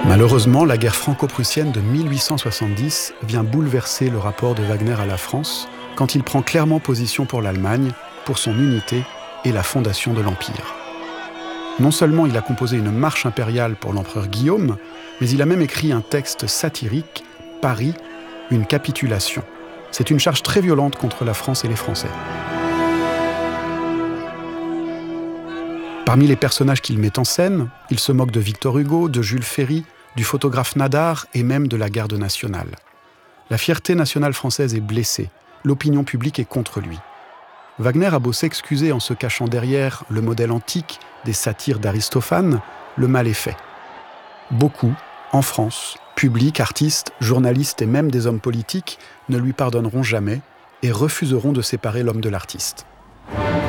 Malheureusement, la guerre franco-prussienne de 1870 vient bouleverser le rapport de Wagner à la France quand il prend clairement position pour l'Allemagne, pour son unité et la fondation de l'Empire. Non seulement il a composé une marche impériale pour l'empereur Guillaume, mais il a même écrit un texte satirique, Paris, une capitulation. C'est une charge très violente contre la France et les Français. Parmi les personnages qu'il met en scène, il se moque de Victor Hugo, de Jules Ferry, du photographe Nadar et même de la garde nationale. La fierté nationale française est blessée, l'opinion publique est contre lui. Wagner a beau s'excuser en se cachant derrière le modèle antique des satires d'Aristophane, le mal est fait. Beaucoup, en France, public, artistes, journalistes et même des hommes politiques, ne lui pardonneront jamais et refuseront de séparer l'homme de l'artiste.